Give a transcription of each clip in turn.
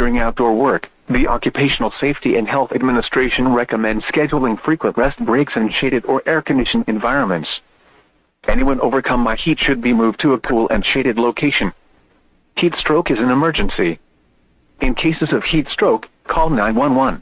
during outdoor work, the Occupational Safety and Health Administration recommends scheduling frequent rest breaks in shaded or air-conditioned environments. Anyone overcome by heat should be moved to a cool and shaded location. Heat stroke is an emergency. In cases of heat stroke, call 911.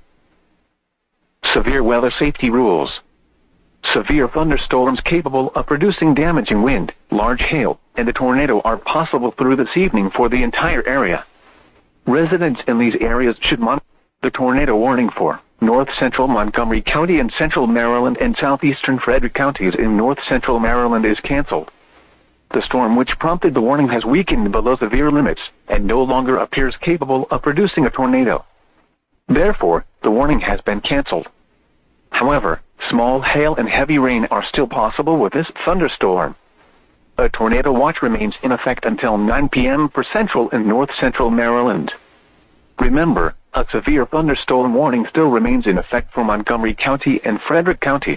Severe weather safety rules. Severe thunderstorms capable of producing damaging wind, large hail, and a tornado are possible through this evening for the entire area. Residents in these areas should monitor the tornado warning for north-central Montgomery County and central Maryland and southeastern Frederick counties in north-central Maryland is canceled. The storm which prompted the warning has weakened below severe limits and no longer appears capable of producing a tornado. Therefore, the warning has been canceled. However, small hail and heavy rain are still possible with this thunderstorm. A tornado watch remains in effect until 9 p.m. for central and north-central Maryland. Remember, a severe thunderstorm warning still remains in effect for Montgomery County and Frederick County.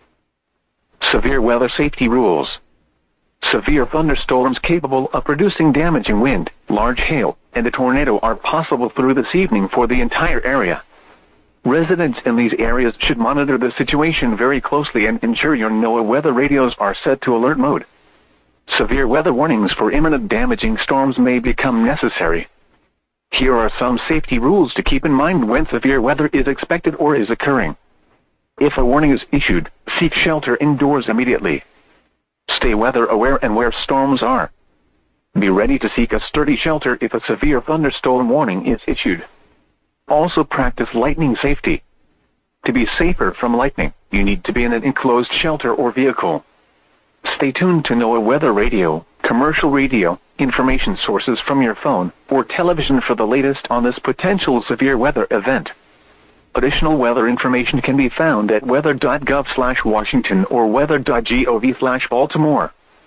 Severe weather safety rules. Severe thunderstorms capable of producing damaging wind, large hail, and a tornado are possible through this evening for the entire area. Residents in these areas should monitor the situation very closely and ensure your NOAA weather radios are set to alert mode. Severe weather warnings for imminent damaging storms may become necessary. Here are some safety rules to keep in mind when severe weather is expected or is occurring. If a warning is issued, seek shelter indoors immediately. Stay weather aware and where storms are. Be ready to seek a sturdy shelter if a severe thunderstorm warning is issued. Also practice lightning safety. To be safer from lightning, you need to be in an enclosed shelter or vehicle. Stay tuned to NOAA weather radio, commercial radio, information sources from your phone or television for the latest on this potential severe weather event. Additional weather information can be found at weather.gov/Washington or weather.gov/Baltimore.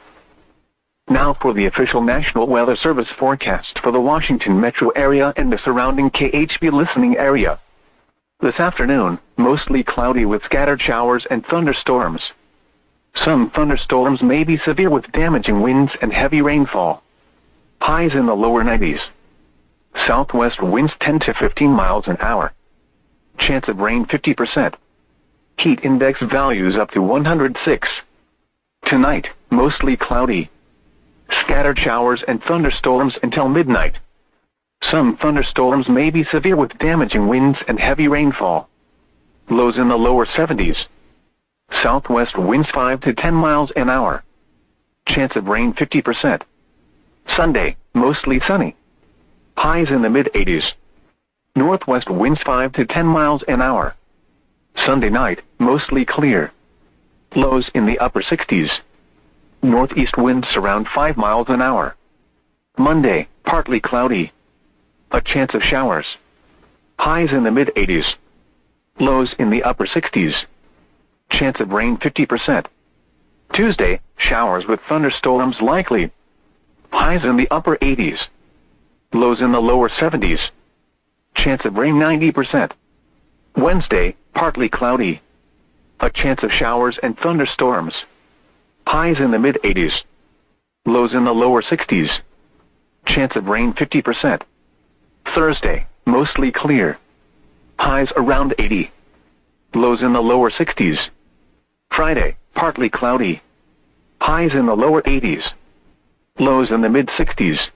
Now for the official National Weather Service forecast for the Washington metro area and the surrounding KHB listening area. This afternoon, mostly cloudy with scattered showers and thunderstorms. Some thunderstorms may be severe with damaging winds and heavy rainfall. Highs in the lower 90s. Southwest winds 10 to 15 miles an hour. Chance of rain 50%. Heat index values up to 106. Tonight, mostly cloudy. Scattered showers and thunderstorms until midnight. Some thunderstorms may be severe with damaging winds and heavy rainfall. Lows in the lower 70s. Southwest winds 5 to 10 miles an hour. Chance of rain 50%. Sunday, mostly sunny. Highs in the mid-80s. Northwest winds 5 to 10 miles an hour. Sunday night, mostly clear. Lows in the upper 60s. Northeast winds around 5 miles an hour. Monday, partly cloudy. A chance of showers. Highs in the mid-80s. Lows in the upper 60s. Chance of rain 50%. Tuesday, showers with thunderstorms likely. Highs in the upper 80s. Lows in the lower 70s. Chance of rain 90%. Wednesday, partly cloudy. A chance of showers and thunderstorms. Highs in the mid-80s. Lows in the lower 60s. Chance of rain 50%. Thursday, mostly clear. Highs around 80. Lows in the lower 60s. Friday, partly cloudy. Highs in the lower 80s. Lows in the mid-60s.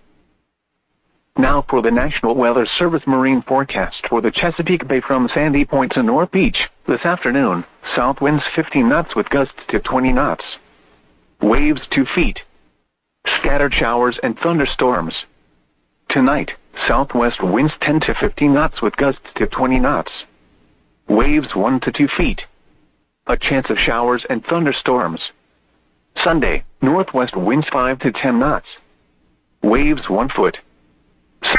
Now for the National Weather Service marine forecast for the Chesapeake Bay from Sandy Point to North Beach. This afternoon, south winds 15 knots with gusts to 20 knots. Waves 2 feet. Scattered showers and thunderstorms. Tonight, southwest winds 10 to 15 knots with gusts to 20 knots. Waves 1 to 2 feet. A chance of showers and thunderstorms. Sunday, northwest winds 5 to 10 knots. Waves 1 foot.